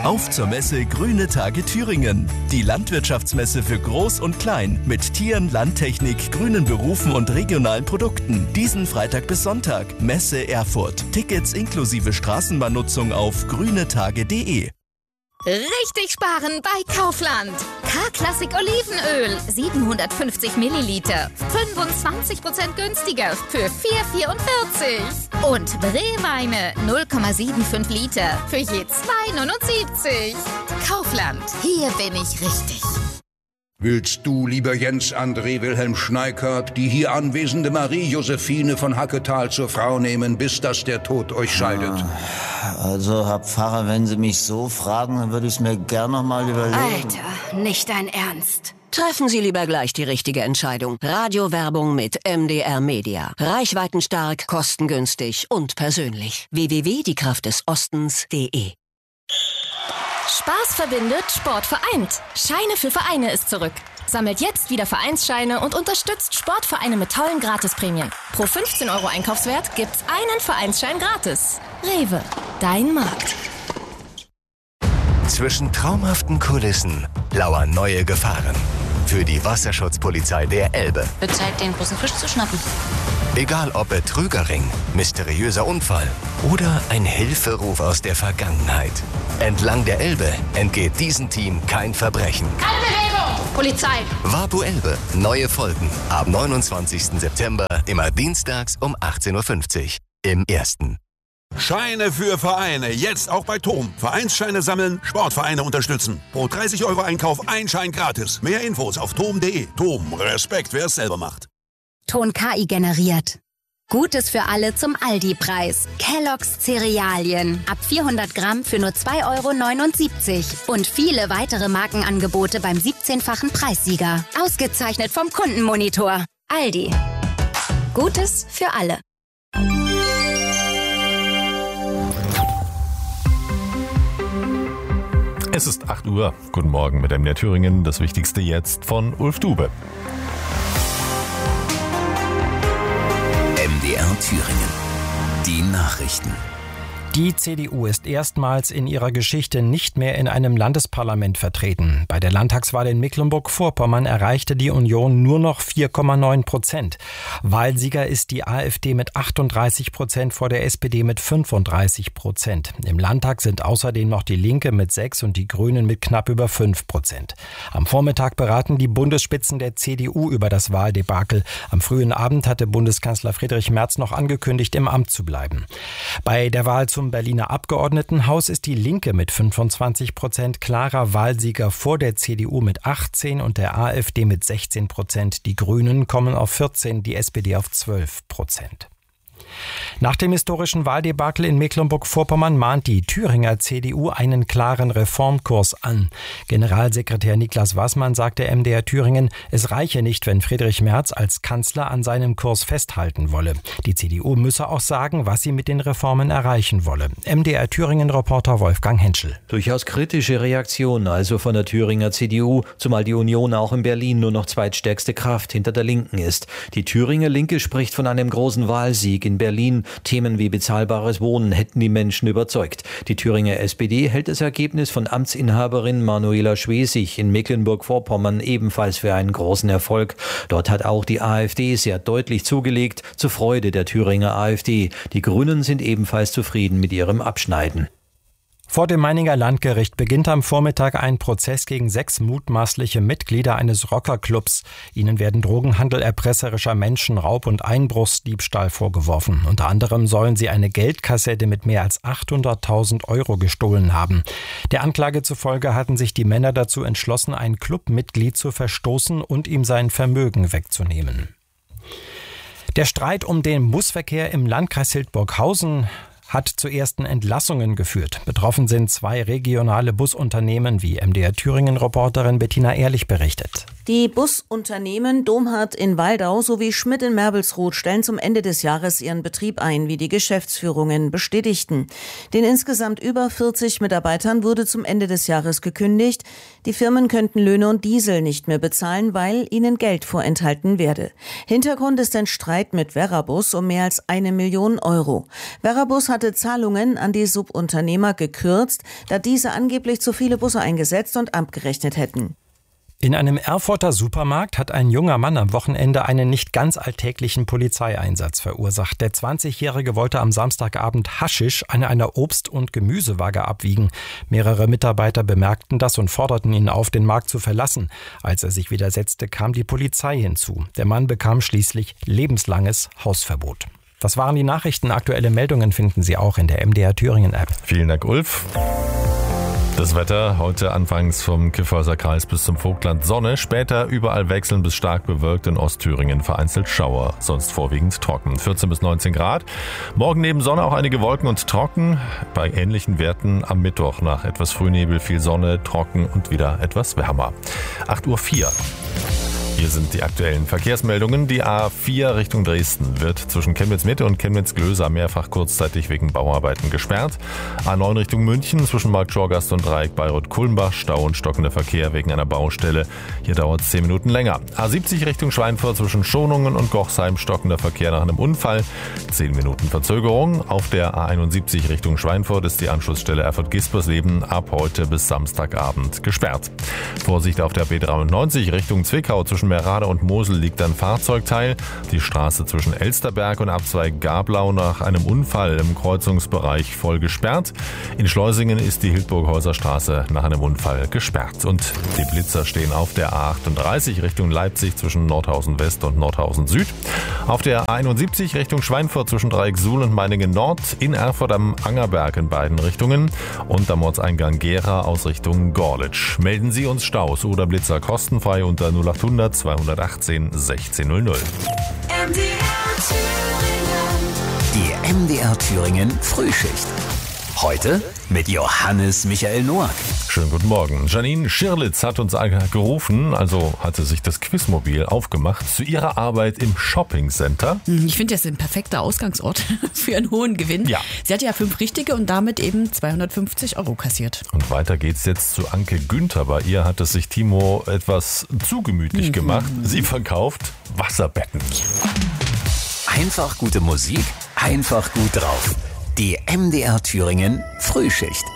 Auf zur Messe Grüne Tage Thüringen. Die Landwirtschaftsmesse für Groß und Klein mit Tieren, Landtechnik, grünen Berufen und regionalen Produkten. Diesen Freitag bis Sonntag. Messe Erfurt. Tickets inklusive Straßenbahnnutzung auf grünetage.de. Richtig sparen bei Kaufland. K-Klassik Olivenöl, 750 Milliliter, 25% günstiger für 4,44. Und Brewweine, 0,75 Liter für je 2,79. Kaufland, hier bin ich richtig. Willst du, lieber Jens André Wilhelm Schneikert, die hier anwesende Marie-Josephine von Hacketal zur Frau nehmen, bis dass der Tod euch scheidet? Also, Herr Pfarrer, wenn Sie mich so fragen, dann würde ich es mir gern noch mal überlegen. Alter, nicht dein Ernst. Treffen Sie lieber gleich die richtige Entscheidung. Radiowerbung mit MDR Media. Reichweitenstark, kostengünstig und persönlich. www.diekraftdesostens.de. Spaß verbindet, Sport vereint. Scheine für Vereine ist zurück. Sammelt jetzt wieder Vereinsscheine und unterstützt Sportvereine mit tollen Gratisprämien. Pro 15 € Einkaufswert gibt's einen Vereinsschein gratis. Rewe, dein Markt. Zwischen traumhaften Kulissen lauern neue Gefahren. Für die Wasserschutzpolizei der Elbe. Wird Zeit, den großen Fisch zu schnappen. Egal ob Betrügerring, mysteriöser Unfall oder ein Hilferuf aus der Vergangenheit. Entlang der Elbe entgeht diesem Team kein Verbrechen. Keine Bewegung! Polizei! Vapo Elbe. Neue Folgen ab 29. September, immer dienstags um 18.50 Uhr im Ersten. Scheine für Vereine, jetzt auch bei TOM. Vereinsscheine sammeln, Sportvereine unterstützen. Pro 30 € Einkauf ein Schein gratis. Mehr Infos auf tom.de. TOM, Respekt, wer es selber macht. Ton KI generiert. Gutes für alle zum Aldi-Preis. Kellogg's Cerealien. Ab 400 Gramm für nur 2,79 € Und viele weitere Markenangebote beim 17-fachen Preissieger. Ausgezeichnet vom Kundenmonitor. Aldi. Gutes für alle. Es ist 8 Uhr. Guten Morgen mit MDR Thüringen. Das Wichtigste jetzt von Ulf Dube. MDR Thüringen. Die Nachrichten. Die CDU ist erstmals in ihrer Geschichte nicht mehr in einem Landesparlament vertreten. Bei der Landtagswahl in Mecklenburg-Vorpommern erreichte die Union nur noch 4,9%. Wahlsieger ist die AfD mit 38% vor der SPD mit 35%. Im Landtag sind außerdem noch die Linke mit 6% und die Grünen mit knapp über 5%. Am Vormittag beraten die Bundesspitzen der CDU über das Wahldebakel. Am frühen Abend hatte Bundeskanzler Friedrich Merz noch angekündigt, im Amt zu bleiben. Bei der Wahl zum Berliner Abgeordnetenhaus ist die Linke mit 25% klarer Wahlsieger vor der CDU mit 18% und der AfD mit 16%. Die Grünen kommen auf 14%, die SPD auf 12%. Nach dem historischen Wahldebakel in Mecklenburg-Vorpommern mahnt die Thüringer CDU einen klaren Reformkurs an. Generalsekretär Niklas Waßmann sagte MDR Thüringen, es reiche nicht, wenn Friedrich Merz als Kanzler an seinem Kurs festhalten wolle. Die CDU müsse auch sagen, was sie mit den Reformen erreichen wolle. MDR Thüringen-Reporter Wolfgang Henschel. Durchaus kritische Reaktion also von der Thüringer CDU, zumal die Union auch in Berlin nur noch zweitstärkste Kraft hinter der Linken ist. Die Thüringer Linke spricht von einem großen Wahlsieg in Berlin. Themen wie bezahlbares Wohnen hätten die Menschen überzeugt. Die Thüringer SPD hält das Ergebnis von Amtsinhaberin Manuela Schwesig in Mecklenburg-Vorpommern ebenfalls für einen großen Erfolg. Dort hat auch die AfD sehr deutlich zugelegt, zur Freude der Thüringer AfD. Die Grünen sind ebenfalls zufrieden mit ihrem Abschneiden. Vor dem Meininger Landgericht beginnt am Vormittag ein Prozess gegen 6 mutmaßliche Mitglieder eines Rockerclubs. Ihnen werden Drogenhandel, erpresserischer Menschenraub und Einbruchsdiebstahl vorgeworfen. Unter anderem sollen sie eine Geldkassette mit mehr als 800.000 € gestohlen haben. Der Anklage zufolge hatten sich die Männer dazu entschlossen, ein Clubmitglied zu verstoßen und ihm sein Vermögen wegzunehmen. Der Streit um den Busverkehr im Landkreis Hildburghausen hat zu ersten Entlassungen geführt. Betroffen sind 2 regionale Busunternehmen, wie MDR Thüringen-Reporterin Bettina Ehrlich berichtet. Die Busunternehmen Domhardt in Waldau sowie Schmidt in Merbelsroth stellen zum Ende des Jahres ihren Betrieb ein, wie die Geschäftsführungen bestätigten. Den insgesamt über 40 Mitarbeitern wurde zum Ende des Jahres gekündigt. Die Firmen könnten Löhne und Diesel nicht mehr bezahlen, weil ihnen Geld vorenthalten werde. Hintergrund ist ein Streit mit Verrabus um mehr als 1 Million Euro. Verrabus hatte Zahlungen an die Subunternehmer gekürzt, da diese angeblich zu viele Busse eingesetzt und abgerechnet hätten. In einem Erfurter Supermarkt hat ein junger Mann am Wochenende einen nicht ganz alltäglichen Polizeieinsatz verursacht. Der 20-Jährige wollte am Samstagabend Haschisch an einer Obst- und Gemüsewaage abwiegen. Mehrere Mitarbeiter bemerkten das und forderten ihn auf, den Markt zu verlassen. Als er sich widersetzte, kam die Polizei hinzu. Der Mann bekam schließlich lebenslanges Hausverbot. Das waren die Nachrichten. Aktuelle Meldungen finden Sie auch in der MDR Thüringen App. Vielen Dank, Ulf. Das Wetter heute anfangs vom Kyffhäuser Kreis bis zum Vogtland Sonne, später überall wechselnd bis stark bewölkt, in Ostthüringen vereinzelt Schauer, sonst vorwiegend trocken. 14 bis 19 Grad. Morgen neben Sonne auch einige Wolken und trocken. Bei ähnlichen Werten am Mittwoch nach etwas Frühnebel viel Sonne, trocken und wieder etwas wärmer. 8:04 Uhr. Hier sind die aktuellen Verkehrsmeldungen. Die A4 Richtung Dresden wird zwischen Chemnitz-Mitte und Chemnitz-Glösa mehrfach kurzzeitig wegen Bauarbeiten gesperrt. A9 Richtung München zwischen Markt-Schorgast und Dreieck Bayreuth-Kulmbach, Stau und stockender Verkehr wegen einer Baustelle. Hier dauert es 10 Minuten länger. A70 Richtung Schweinfurt zwischen Schonungen und Gochsheim, stockender Verkehr nach einem Unfall. 10 Minuten Verzögerung. Auf der A71 Richtung Schweinfurt ist die Anschlussstelle Erfurt-Gispersleben ab heute bis Samstagabend gesperrt. Vorsicht auf der B93 Richtung Zwickau zwischen Merade und Mosel liegt ein Fahrzeugteil. Die Straße zwischen Elsterberg und Abzweig Gablau nach einem Unfall im Kreuzungsbereich voll gesperrt. In Schleusingen ist die Hildburghäuser Straße nach einem Unfall gesperrt. Und die Blitzer stehen auf der A38 Richtung Leipzig zwischen Nordhausen West und Nordhausen Süd. Auf der A71 Richtung Schweinfurt zwischen Dreieck-Suhl und Meiningen Nord. In Erfurt am Angerberg in beiden Richtungen. Und am Ortseingang Gera aus Richtung Gorlitz. Melden Sie uns Staus oder Blitzer kostenfrei unter 0800 218 1600. Die MDR Thüringen Frühschicht. Heute mit Johannes Michael Noack. Schönen guten Morgen. Janine Schirlitz hat uns gerufen, also hatte sich das Quizmobil aufgemacht, zu ihrer Arbeit im Shoppingcenter. Ich finde, das ist ein perfekter Ausgangsort für einen hohen Gewinn. Ja. Sie hatte ja 5 Richtige und damit eben 250 € kassiert. Und weiter geht's jetzt zu Anke Günther. Bei ihr hat es sich Timo etwas zu gemütlich gemacht. Sie verkauft Wasserbetten. Einfach gute Musik, einfach gut drauf. Die MDR Thüringen Frühschicht.